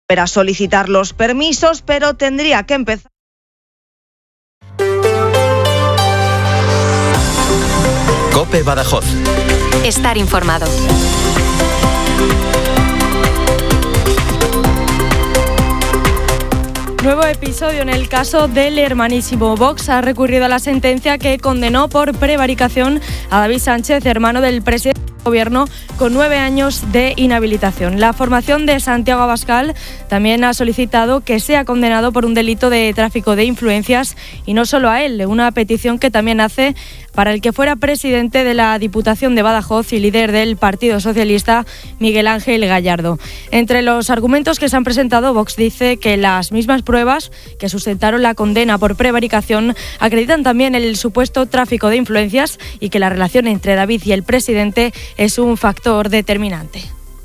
para solicitar los permisos, pero tendría que empezar. COPE Badajoz. Estar informado. Nuevo episodio en el caso del hermanísimo. Vox ha recurrido a la sentencia que condenó por prevaricación a David Sánchez, hermano del presidente del Gobierno, con 9 años de inhabilitación. La formación de Santiago Abascal también ha solicitado que sea condenado por un delito de tráfico de influencias, y no solo a él, una petición que también hace para el que fuera presidente de la Diputación de Badajoz y líder del Partido Socialista, Miguel Ángel Gallardo. Entre los argumentos que se han presentado, Vox dice que las mismas pruebas que sustentaron la condena por prevaricación acreditan también el supuesto tráfico de influencias y que la relación entre David y el presidente es un factor determinante.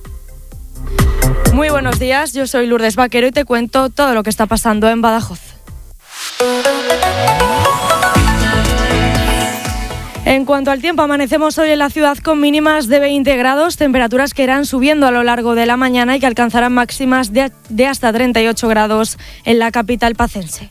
Muy buenos días, yo soy Lourdes Vaquero y te cuento todo lo que está pasando en Badajoz. En cuanto al tiempo, amanecemos hoy en la ciudad con mínimas de 20 grados, temperaturas que irán subiendo a lo largo de la mañana y que alcanzarán máximas de hasta 38 grados en la capital pacense.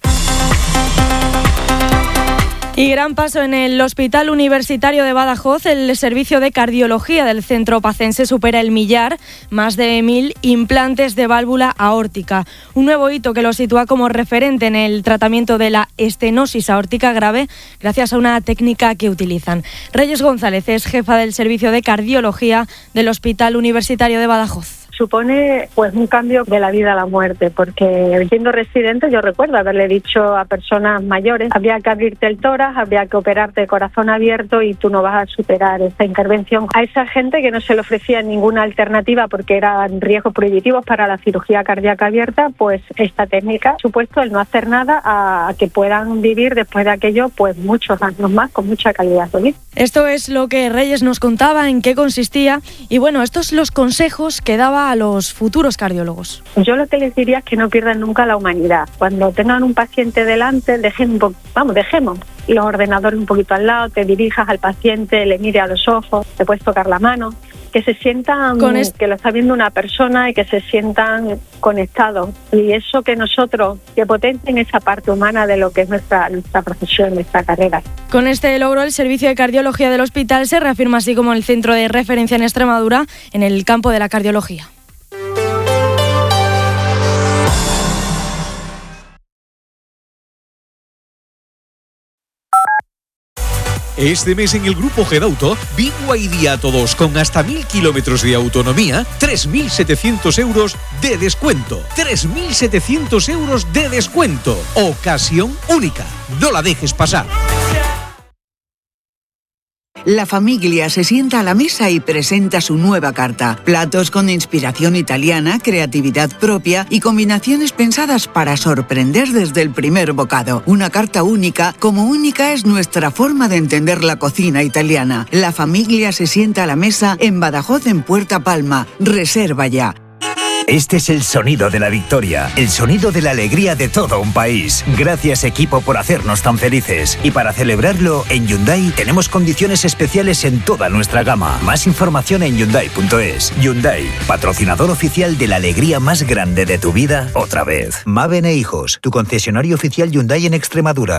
Y gran paso en el Hospital Universitario de Badajoz. El servicio de cardiología del centro pacense supera el millar, más de 1.000 implantes de válvula aórtica. Un nuevo hito que lo sitúa como referente en el tratamiento de la estenosis aórtica grave gracias a una técnica que utilizan. Reyes González es jefa del servicio de cardiología del Hospital Universitario de Badajoz. Supone pues un cambio de la vida a la muerte, porque siendo residente yo recuerdo haberle dicho a personas mayores: habría que abrirte el tórax, habría que operarte de corazón abierto y tú no vas a superar esta intervención. A esa gente que no se le ofrecía ninguna alternativa porque eran riesgos prohibitivos para la cirugía cardíaca abierta, pues esta técnica ha supuesto el no hacer nada a que puedan vivir después de aquello pues muchos años más con mucha calidad de vida. Esto es lo que Reyes nos contaba, en qué consistía, y bueno, estos son los consejos que daba a los futuros cardiólogos. Yo lo que les diría es que no pierdan nunca la humanidad. Cuando tengan un paciente delante, dejemos los ordenadores un poquito al lado, te dirijas al paciente, le mire a los ojos, te puedes tocar la mano, que se sientan que lo está viendo una persona y que se sientan conectados. Y eso que potencien esa parte humana de lo que es nuestra profesión, nuestra carrera. Con este logro, el servicio de cardiología del hospital se reafirma así como el centro de referencia en Extremadura en el campo de la cardiología. Este mes en el Grupo Gedauto, BYD a todos con hasta 1.000 kilómetros de autonomía, 3.700 euros de descuento. 3.700 euros de descuento. Ocasión única. No la dejes pasar. La familia se sienta a la mesa y presenta su nueva carta. Platos con inspiración italiana, creatividad propia y combinaciones pensadas para sorprender desde el primer bocado. Una carta única, como única es nuestra forma de entender la cocina italiana. La familia se sienta a la mesa en Badajoz, en Puerta Palma. Reserva ya. Este es el sonido de la victoria, el sonido de la alegría de todo un país. Gracias, equipo, por hacernos tan felices. Y para celebrarlo, en Hyundai tenemos condiciones especiales en toda nuestra gama. Más información en Hyundai.es. Hyundai, patrocinador oficial de la alegría más grande de tu vida, otra vez. Maven e Hijos, tu concesionario oficial Hyundai en Extremadura.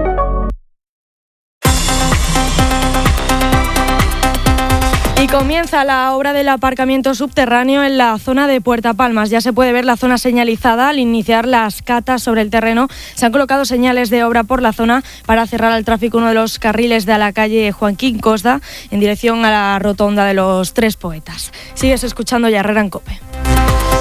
Y comienza la obra del aparcamiento subterráneo en la zona de Puerta Palmas. Ya se puede ver la zona señalizada. Al iniciar las catas sobre el terreno, se han colocado señales de obra por la zona para cerrar al tráfico uno de los carriles de la calle Joaquín Costa en dirección a la rotonda de los Tres Poetas. Sigues escuchando Ya Herrera en COPE.